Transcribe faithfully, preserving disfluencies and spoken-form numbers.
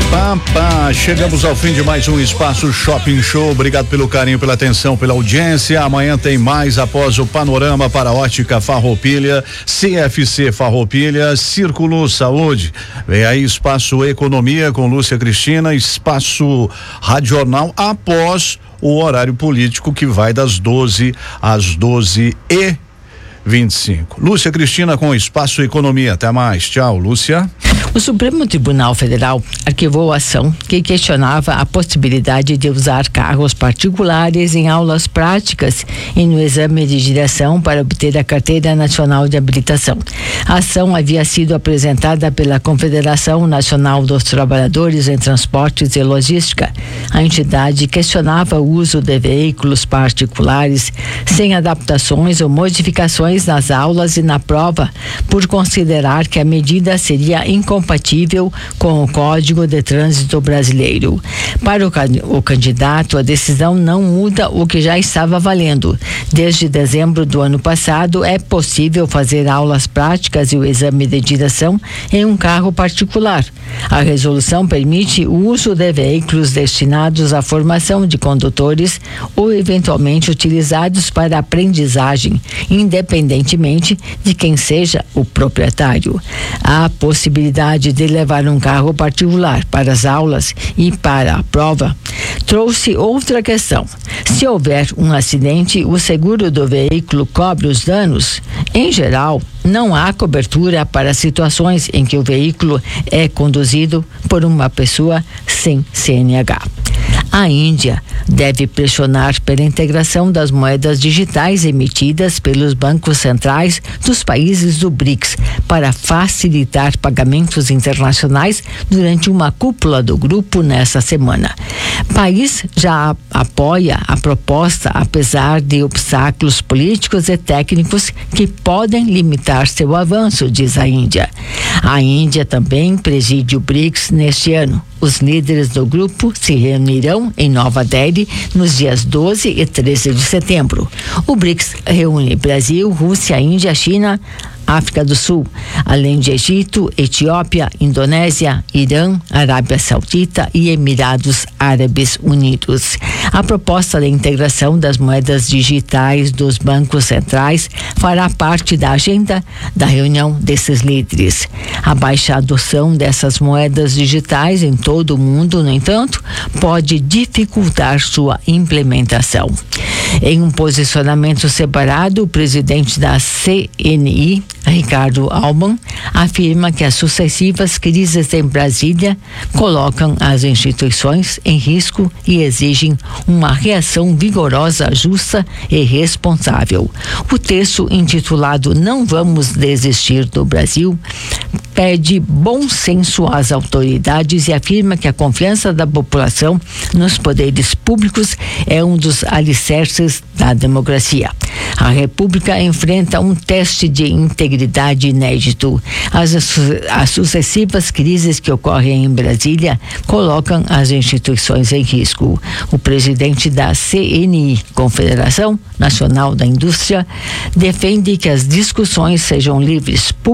Pá, pá, chegamos ao fim de mais um Espaço Shopping Show. Obrigado pelo carinho, pela atenção, pela audiência. Amanhã tem mais após o panorama para Ótica Farroupilha, C F C Farroupilha, Círculo Saúde. Vem aí Espaço Economia com Lúcia Cristina, Espaço Radional após o horário político que vai das doze às doze e vinte e cinco. Lúcia Cristina com Espaço Economia. Até mais. Tchau, Lúcia. O Supremo Tribunal Federal arquivou a ação que questionava a possibilidade de usar carros particulares em aulas práticas e no exame de direção para obter a Carteira Nacional de Habilitação. A ação havia sido apresentada pela Confederação Nacional dos Trabalhadores em Transportes e Logística. A entidade questionava o uso de veículos particulares sem adaptações ou modificações nas aulas e na prova, por considerar que a medida seria incompatível com o Código de Trânsito Brasileiro. Para o, o candidato, a decisão não muda o que já estava valendo. Desde dezembro do ano passado, é possível fazer aulas práticas e o exame de direção em um carro particular. A resolução permite o uso de veículos destinados à formação de condutores ou eventualmente utilizados para aprendizagem, independentemente de quem seja o proprietário. A possibilidade de levar um carro particular para as aulas e para a prova trouxe outra questão. Se houver um acidente, o seguro do veículo cobre os danos? Em geral, não há cobertura para situações em que o veículo é conduzido por uma pessoa sem C N H. A Índia deve pressionar pela integração das moedas digitais emitidas pelos bancos centrais dos países do BRICS para facilitar pagamentos internacionais durante uma cúpula do grupo nesta semana. O país já apoia a proposta, apesar de obstáculos políticos e técnicos que podem limitar seu avanço, diz a Índia. A Índia também preside o BRICS neste ano. Os líderes do grupo se reunirão em Nova Delhi nos dias doze e treze de setembro. O BRICS reúne Brasil, Rússia, Índia, China, África do Sul, além de Egito, Etiópia, Indonésia, Irã, Arábia Saudita e Emirados Árabes Unidos. A proposta da integração das moedas digitais dos bancos centrais fará parte da agenda da reunião desses líderes. A baixa adoção dessas moedas digitais em todo o mundo, no entanto, pode dificultar sua implementação. Em um posicionamento separado, o presidente da C N I, Ricardo Alban, afirma que as sucessivas crises em Brasília colocam as instituições em risco e exigem uma reação vigorosa, justa e responsável. O texto, intitulado Não Vamos Desistir do Brasil, pede bom senso às autoridades e afirma que a confiança da população nos poderes públicos é um dos alicerces da democracia. A República enfrenta um teste de integridade inédito. As, as sucessivas crises que ocorrem em Brasília colocam as instituições em risco. O presidente da C N I, Confederação Nacional da Indústria, defende que as discussões sejam livres,